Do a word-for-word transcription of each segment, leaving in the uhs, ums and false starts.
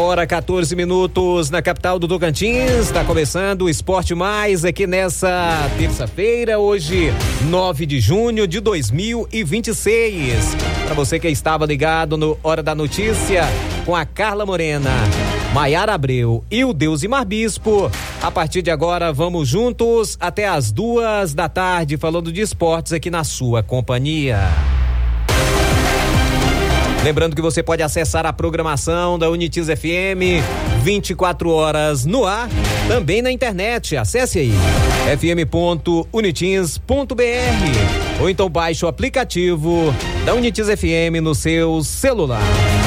hora, quatorze minutos na capital do Tocantins. Está começando o Esporte Mais aqui nessa terça-feira, hoje, nove de junho de dois mil e vinte e seis. Para você que estava ligado no Hora da Notícia com a Carla Morena, Maiara Abreu e o Deusimar Bispo. A partir de agora, vamos juntos até as duas da tarde, falando de esportes aqui na sua companhia. Lembrando que você pode acessar a programação da Unitiz F M vinte e quatro horas no ar, também na internet. Acesse aí f m ponto unitiz ponto b r ou então baixe o aplicativo da Unitiz F M no seu celular.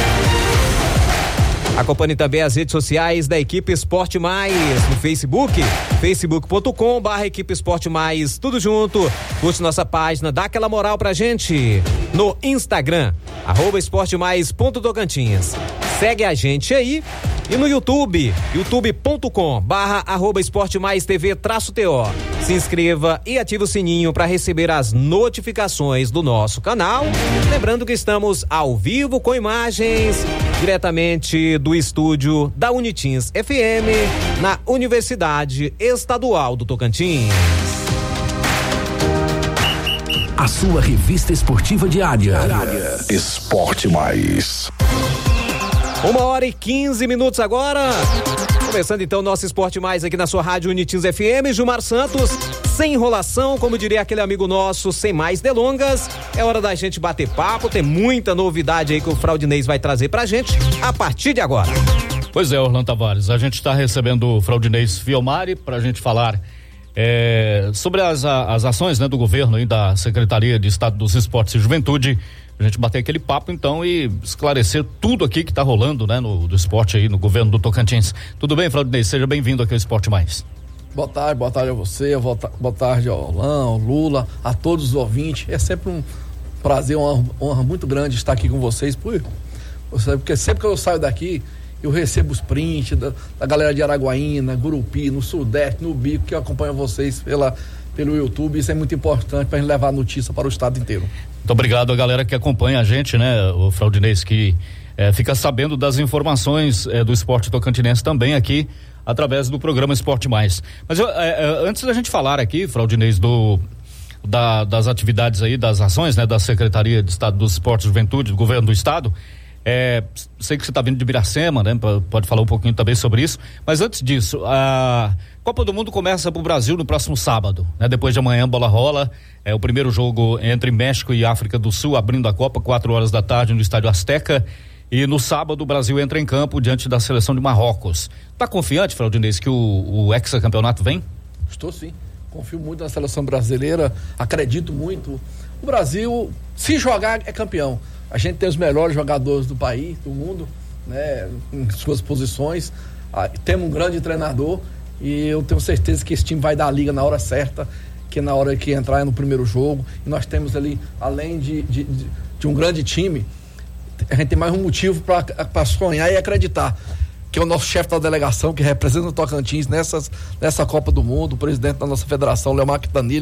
Acompanhe também as redes sociais da Equipe Esporte Mais no Facebook, facebook ponto com barra Equipe Esporte Mais, tudo junto. Curte nossa página, dá aquela moral pra gente no Instagram, arroba esporte mais ponto tocantins. Segue a gente aí e no YouTube, youtube ponto com barra arroba esporte mais tv traço T O. Se inscreva e ative o sininho para receber as notificações do nosso canal. Lembrando que estamos ao vivo com imagens diretamente do estúdio da Unitiz F M na Universidade Estadual do Tocantins. A sua revista esportiva diária. Esporte Mais. Uma hora e quinze minutos agora. Começando então o nosso Esporte Mais aqui na sua rádio Unitiz F M. Gilmar Santos, sem enrolação, como diria aquele amigo nosso, sem mais delongas. É hora da gente bater papo, tem muita novidade aí que o Fraudinês vai trazer pra gente a partir de agora. Pois é, Orlando Tavares, a gente está recebendo o Fraudinês Fiomari pra gente falar é, sobre as, as ações, né, do governo e da Secretaria de Estado dos Esportes e Juventude. A gente bater aquele papo então e esclarecer tudo aqui que tá rolando, né, no do esporte aí no governo do Tocantins. Tudo bem, Fraudinês? Seja bem-vindo aqui ao Esporte Mais. Boa tarde, boa tarde a você, boa tarde ao Orlando, ao Lula, a todos os ouvintes. É sempre um prazer, uma honra, honra muito grande estar aqui com vocês, por, porque sempre que eu saio daqui, eu recebo os prints da, da galera de Araguaína, Gurupi, no Sudeste, no Bico, que acompanha vocês pela, pelo YouTube. Isso é muito importante para a gente levar a notícia para o estado inteiro. Muito obrigado a galera que acompanha a gente, né, o Fraudinês, que é, fica sabendo das informações é, do esporte tocantinense também aqui, através do programa Esporte Mais. Mas eu, é, antes da gente falar aqui, Fraudinês, do, da, das atividades aí, das ações, né, da Secretaria de Estado dos Esportes e Juventude, do governo do estado, é, sei que você está vindo de Biracema, né, pode falar um pouquinho também sobre isso, mas antes disso, a Copa do Mundo começa pro Brasil no próximo sábado, né? Depois de amanhã, bola rola, é o primeiro jogo entre México e África do Sul, abrindo a Copa, quatro horas da tarde no Estádio Azteca, e no sábado o Brasil entra em campo diante da seleção de Marrocos. Tá confiante, Fraudinês, que o, o hexacampeonato vem? Estou sim, confio muito na seleção brasileira, acredito muito. O Brasil, se jogar, é campeão. A gente tem os melhores jogadores do país, do mundo, né, em suas posições. Ah, temos um grande treinador e eu tenho certeza que esse time vai dar a liga na hora certa, que na hora que entrar é no primeiro jogo. E nós temos ali, além de, de, de, de um grande time, a gente tem mais um motivo para sonhar e acreditar, que é o nosso chefe da delegação, que representa o Tocantins nessas, nessa Copa do Mundo, o presidente da nossa federação, Leomar Quintanilha.